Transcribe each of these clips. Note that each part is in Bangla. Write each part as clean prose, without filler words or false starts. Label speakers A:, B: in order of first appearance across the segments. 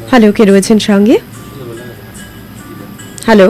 A: হ্যালো, কে রয়েছেন সঙ্গে? হ্যালো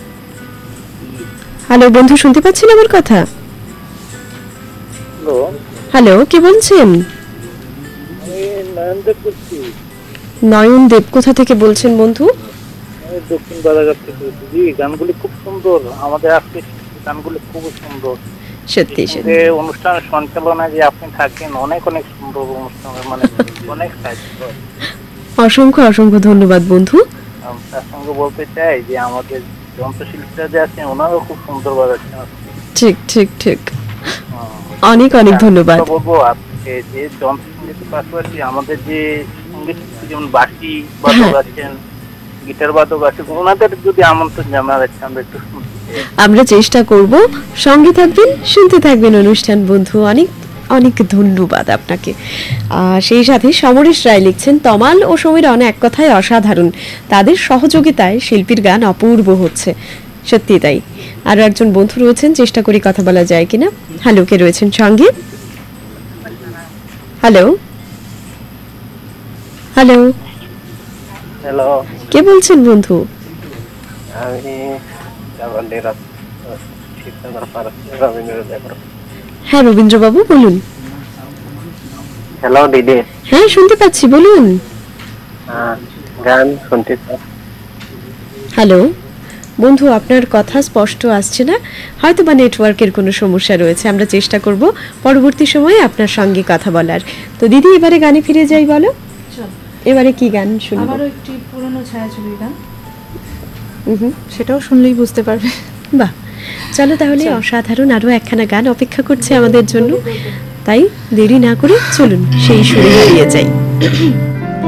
A: হ্যালো বন্ধু, শুনতে পাচ্ছেন আমার কথা?
B: হ্যালো,
A: হ্যালো, কে বলছেন?
B: আমি নয়নদেব বলছি।
A: নয়ন দেব, কোথা থেকে বলছেন বন্ধু?
B: আমি দক্ষিণ বাজারঘাট থেকে বলছি। জি, গানগুলি খুব সুন্দর, আমাদের আজকে গানগুলি খুব সুন্দর।
A: সত্যি
B: সঙ্গে অনুষ্ঠানের সঞ্চালনায় যে আপনি থাকেন, অনেক অনেক সুন্দর অনুষ্ঠানের মানে অনেক সাহায্য।
A: অসংখ্য অসংখ্য ধন্যবাদ বন্ধু।
B: তার সঙ্গে বলতে চাই যে আমাদের যন্ত্রশিল্পীরা যে আছেন ওনারাও খুব সুন্দর বাজাচ্ছেন আজকে।
A: ঠিক ঠিক ঠিক, অনেক অনেক ধন্যবাদ।
B: বলবো আজকে যে যন্ত্রসঙ্গীতের পাশাপাশি আমাদের যে সঙ্গীত শিল্পী যেমন বাঁশি বাদক আছেন, গিটার বাদক আছে, ওনাদের যদি আমন্ত্রণ জানাচ্ছেন আমরা একটু শুনতে চাই।
A: আমরা চেষ্টা করব, সঙ্গে থাকবেন, শুনতে থাকবেন অনুষ্ঠান বন্ধু। অনেক অনেক ধন্যবাদ আপনাকে। সেই সাথে সমরেশ রায় লিখছেন, তমাল ও সমীর এক কথায় অসাধারণ, তাদের সহযোগিতায় শিল্পীর গান অপূর্ব হচ্ছে। সত্যি তাই। আরো একজন বন্ধু রয়েছেন, চেষ্টা করি কথা বলা যায় কিনা। হ্যালো, কে রয়েছেন সঙ্গে? হ্যালো হ্যালো,
B: হ্যালো,
A: কে বলছেন বন্ধু?
B: আমি
A: হ্যাঁ রবীন্দ্রবাবু, বলুন।
B: হ্যালো দিদি,
A: হ্যাঁ শুনতে পাচ্ছি, বলুন।
B: গান শুনতে চাই।
A: হ্যালো বন্ধু, আপনার কথা স্পষ্ট আসছে না, হয়তো বা নেটওয়ার্কের কোনো সমস্যা রয়েছে। আমরা চেষ্টা করব পরবর্তী সময়ে আপনার সঙ্গে কথা বলার। তো দিদি, এবারে গানে ফিরে যাই, বলো এবারে কি গান শুনবো?
C: আমারও একটি পুরনো ছায়াছবির গান, সেটাও শুনলেই বুঝতে পারবে।
A: বাহ, চলো তাহলে, অসাধারণ আরো একখানা গান অপেক্ষা করছে আমাদের জন্য। তাই দেরি না করে চলুন সেই সুরে হারিয়ে যাই।